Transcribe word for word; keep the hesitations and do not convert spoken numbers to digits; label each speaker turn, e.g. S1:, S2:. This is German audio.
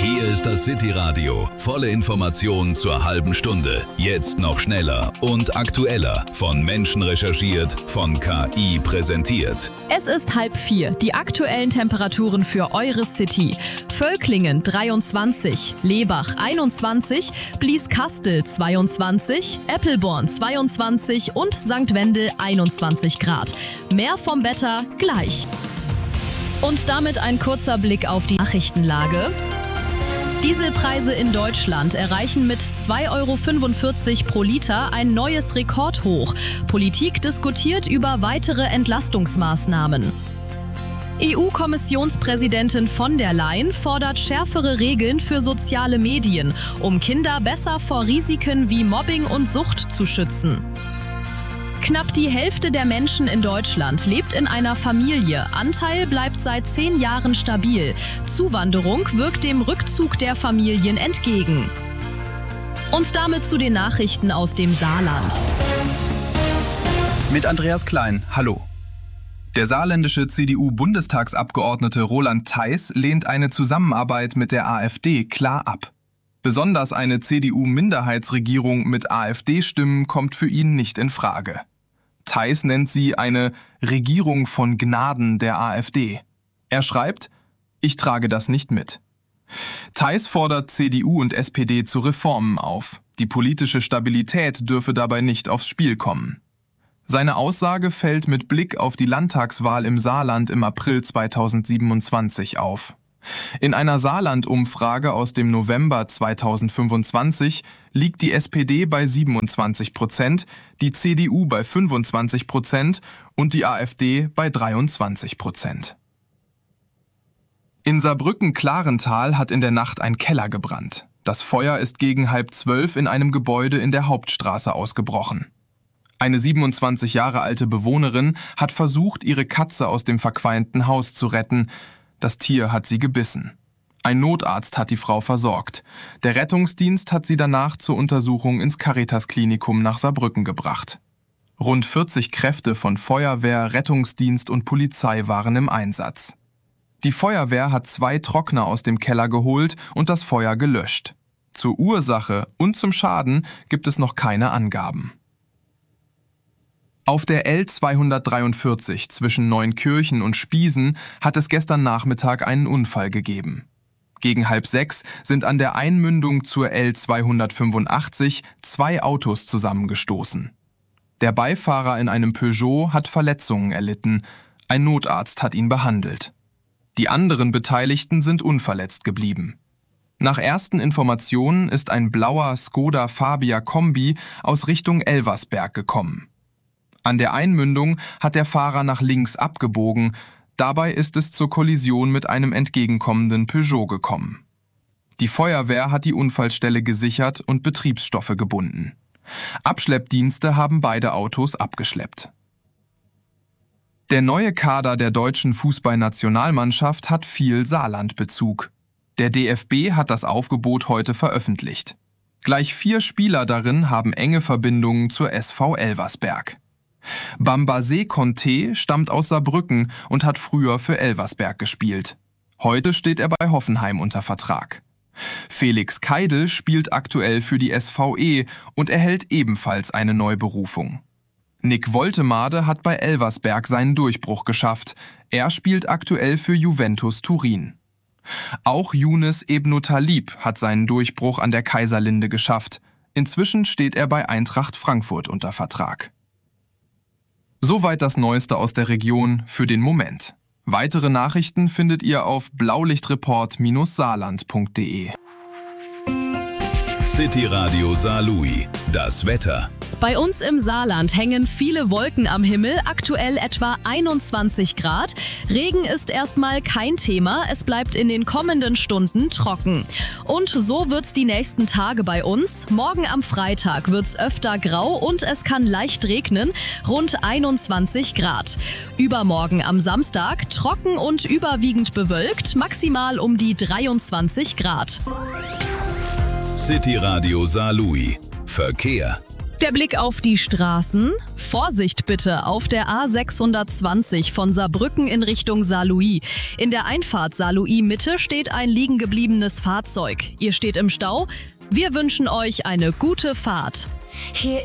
S1: Hier ist das City Radio. Volle Informationen zur halben Stunde. Jetzt noch schneller und aktueller. Von Menschen recherchiert, von K I präsentiert.
S2: Es ist halb vier. Die aktuellen Temperaturen für eure City. Völklingen dreiundzwanzig, Lebach einundzwanzig, Blieskastel zweiundzwanzig, Eppelborn zweiundzwanzig und Sankt Wendel einundzwanzig Grad. Mehr vom Wetter gleich. Und damit ein kurzer Blick auf die Nachrichtenlage. Dieselpreise in Deutschland erreichen mit zwei Euro fünfundvierzig pro Liter ein neues Rekordhoch. Politik diskutiert über weitere Entlastungsmaßnahmen. E U-Kommissionspräsidentin von der Leyen fordert schärfere Regeln für soziale Medien, um Kinder besser vor Risiken wie Mobbing und Sucht zu schützen. Knapp die Hälfte der Menschen in Deutschland lebt in einer Familie. Anteil bleibt seit zehn Jahren stabil. Zuwanderung wirkt dem Rückzug der Familien entgegen. Und damit zu den Nachrichten aus dem Saarland.
S3: Mit Andreas Klein, hallo. Der saarländische C D U-Bundestagsabgeordnete Roland Theis lehnt eine Zusammenarbeit mit der AfD klar ab. Besonders eine C D U-Minderheitsregierung mit AfD-Stimmen kommt für ihn nicht in Frage. Theis nennt sie eine Regierung von Gnaden der AfD. Er schreibt, ich trage das nicht mit. Theis fordert C D U und S P D zu Reformen auf. Die politische Stabilität dürfe dabei nicht aufs Spiel kommen. Seine Aussage fällt mit Blick auf die Landtagswahl im Saarland im April zweitausendsiebenundzwanzig auf. In einer Saarland-Umfrage aus dem November zweitausendfünfundzwanzig liegt die S P D bei siebenundzwanzig Prozent, die C D U bei fünfundzwanzig Prozent und die AfD bei dreiundzwanzig Prozent. In Saarbrücken-Klarental hat in der Nacht ein Keller gebrannt. Das Feuer ist gegen halb zwölf in einem Gebäude in der Hauptstraße ausgebrochen. Eine siebenundzwanzig Jahre alte Bewohnerin hat versucht, ihre Katze aus dem verqualmten Haus zu retten. Das Tier hat sie gebissen. Ein Notarzt hat die Frau versorgt. Der Rettungsdienst hat sie danach zur Untersuchung ins Caritas-Klinikum nach Saarbrücken gebracht. Rund vierzig Kräfte von Feuerwehr, Rettungsdienst und Polizei waren im Einsatz. Die Feuerwehr hat zwei Trockner aus dem Keller geholt und das Feuer gelöscht. Zur Ursache und zum Schaden gibt es noch keine Angaben. Auf der L zweihundertdreiundvierzig zwischen Neunkirchen und Spiesen hat es gestern Nachmittag einen Unfall gegeben. Gegen halb sechs sind an der Einmündung zur L zweihundertfünfundachtzig zwei Autos zusammengestoßen. Der Beifahrer in einem Peugeot hat Verletzungen erlitten. Ein Notarzt hat ihn behandelt. Die anderen Beteiligten sind unverletzt geblieben. Nach ersten Informationen ist ein blauer Skoda Fabia Kombi aus Richtung Elversberg gekommen. An der Einmündung hat der Fahrer nach links abgebogen, dabei ist es zur Kollision mit einem entgegenkommenden Peugeot gekommen. Die Feuerwehr hat die Unfallstelle gesichert und Betriebsstoffe gebunden. Abschleppdienste haben beide Autos abgeschleppt. Der neue Kader der deutschen Fußballnationalmannschaft hat viel Saarlandbezug. Der D F B hat das Aufgebot heute veröffentlicht. Gleich vier Spieler darin haben enge Verbindungen zur S V Elversberg. Bambasé Conté stammt aus Saarbrücken und hat früher für Elversberg gespielt. Heute steht er bei Hoffenheim unter Vertrag. Felix Keidel spielt aktuell für die S V E und erhält ebenfalls eine Neuberufung. Nick Woltemade hat bei Elversberg seinen Durchbruch geschafft. Er spielt aktuell für Juventus Turin. Auch Younes Ebnotalib hat seinen Durchbruch an der Kaiserlinde geschafft. Inzwischen steht er bei Eintracht Frankfurt unter Vertrag. Soweit das Neueste aus der Region für den Moment. Weitere Nachrichten findet ihr auf blaulichtreport saarland punkt de.
S1: City Radio Saarlouis. Das Wetter.
S2: Bei uns im Saarland hängen viele Wolken am Himmel, aktuell etwa einundzwanzig Grad. Regen ist erstmal kein Thema, es bleibt in den kommenden Stunden trocken. Und so wird's die nächsten Tage bei uns. Morgen am Freitag wird's öfter grau und es kann leicht regnen, rund einundzwanzig Grad. Übermorgen am Samstag trocken und überwiegend bewölkt, maximal um die dreiundzwanzig Grad.
S1: City Radio Saarlouis. Verkehr.
S2: Der Blick auf die Straßen. Vorsicht bitte auf der A sechshundertzwanzig von Saarbrücken in Richtung Saarlouis. In der Einfahrt Saarlouis Mitte steht ein liegen gebliebenes Fahrzeug. Ihr steht im Stau. Wir wünschen euch eine gute Fahrt.
S4: Hier